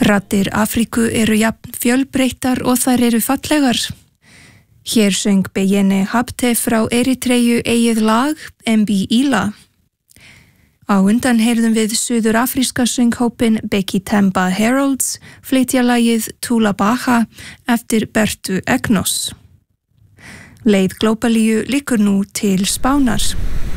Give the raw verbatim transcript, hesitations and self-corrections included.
Raddir Afríku eru jafn fjölbreyttar og þær eru fallegar. Hér söng Beyene Habte frá Eritreju eigið lag Mbila. Á undan heyrðum við suður-afríska sönghópin Beki Temba Heralds flytja lagið Tula Baha eftir Bertu Egnos. Leið Glóbalíu liggur nú til Spánar.